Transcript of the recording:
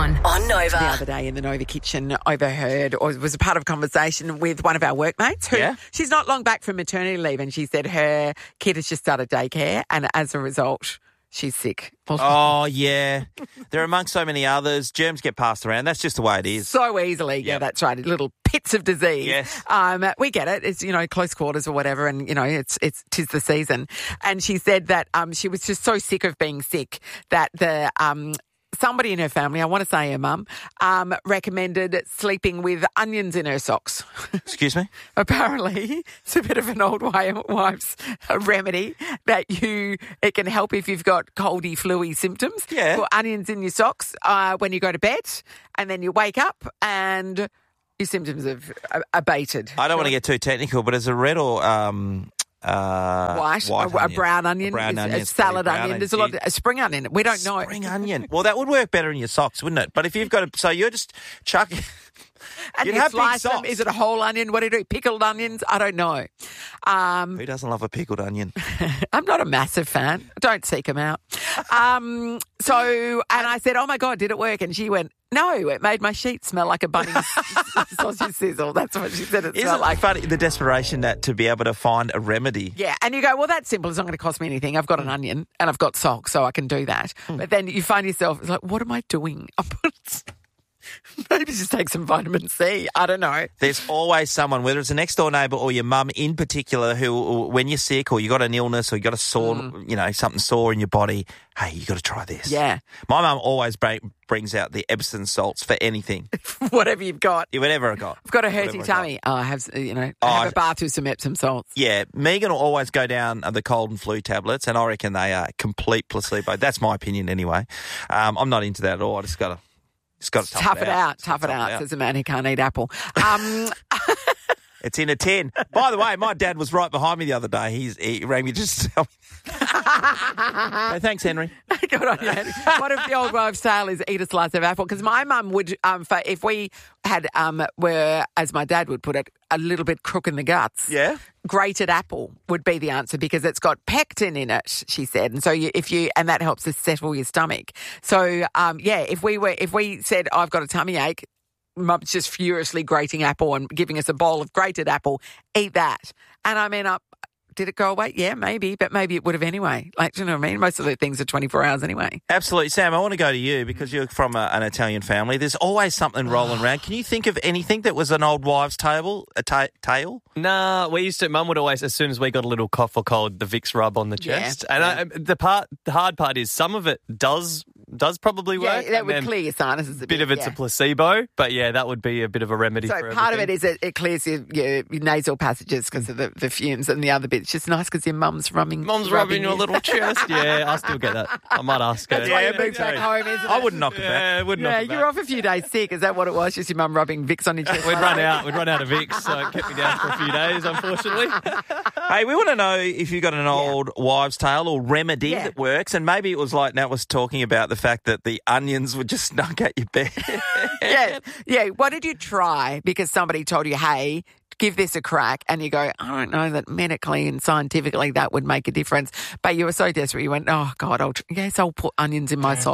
on Nova. The other day in the Nova kitchen, overheard or was a part of a conversation with one of our workmates who she's not long back from maternity leave, and she said her kid has just started daycare and as a result she's sick. Oh, yeah. They're amongst so many others. Germs get passed around. That's just the way it is. So easily. Yeah, that's right. Little pits of disease. Yes. We get it. It's, close quarters or whatever, and, tis the season. And she said that she was just so sick of being sick that the somebody in her family, I want to say her mum, recommended sleeping with onions in her socks. Excuse me? Apparently, it's a bit of an old wife's remedy that it can help if you've got coldy, fluey symptoms. Yeah. Put onions in your socks when you go to bed, and then you wake up and your symptoms have abated. I don't want to get too technical, but is a red or white onion. A brown onion, a salad onion. There's a lot of spring onion. We don't know. Spring onion. Well, that would work better in your socks, wouldn't it? But if you've got so you're just chucking. And you'd you have slice big them. socks. Is it a whole onion? What do you do? Pickled onions? I don't know. Who doesn't love a pickled onion? I'm not a massive fan. Don't seek them out. And I said, oh, my God, did it work? And she went, no, it made my sheets smell like a Bunnings sausage sizzle. That's what she said it smelled like. Funny, the desperation to be able to find a remedy. Yeah, and you go, well, that's simple. It's not going to cost me anything. I've got an onion and I've got socks, so I can do that. But then you find yourself, it's like, what am I doing? Maybe just take some vitamin C. I don't know. There's always someone, whether it's a next door neighbour or your mum in particular, who, when you're sick or you got an illness or you got a sore, something sore in your body, hey, you got to try this. Yeah. My mum always brings out the Epsom salts for anything. Whatever you've got. Yeah, whatever I got. I've got a hurty tummy. I have a bath with some Epsom salts. Yeah, Megan will always go down the cold and flu tablets, and I reckon they are complete placebo. That's my opinion anyway. I'm not into that at all. I just got to. It's got to tough it out, says a man who can't eat apple. It's in a tin. By the way, my dad was right behind me the other day. He rang me just to tell me. Hey, thanks, Henry. Good on you, Henry. One of the old wives' tale is eat a slice of apple, because my mum would, if we had, as my dad would put it, a little bit crook in the guts. Yeah. Grated apple would be the answer, because it's got pectin in it, she said, and so and that helps to settle your stomach. So if we said, I've got a tummy ache, Mum's just furiously grating apple and giving us a bowl of grated apple, eat that. And I mean, did it go away? Yeah, maybe, but maybe it would have anyway. Like, do you know what I mean? Most of the things are 24 hours anyway. Absolutely. Sam, I want to go to you because you're from an Italian family. There's always something rolling around. Can you think of anything that was an old wives' tale? Nah, Mum would always, as soon as we got a little cough or cold, the Vicks rub on the chest. Yeah. And the hard part is some of it does probably work. Yeah, that would clear your sinuses a bit. Bit of it's a placebo, but yeah, that would be a bit of a remedy for everything. Part of it is it clears your nasal passages because of the fumes, and the other bit, it's just nice because your mum's rubbing your little chest. Yeah, I still get that. I might ask her. That's why you moved back home, isn't it? I wouldn't knock it back. You're off a few days sick. Is that what it was? Just your mum rubbing Vicks on your chest? We'd run out of Vicks, so it kept me down for a few days, unfortunately. Hey, we want to know if you've got an old wives' tale or remedy that works, and maybe it was like Nat was talking about the fact that the onions were just snuck at your bed. Yeah. What did you try because somebody told you, hey, give this a crack, and you go, I don't know that medically and scientifically that would make a difference, but you were so desperate you went, oh God, I'll put onions in my socks.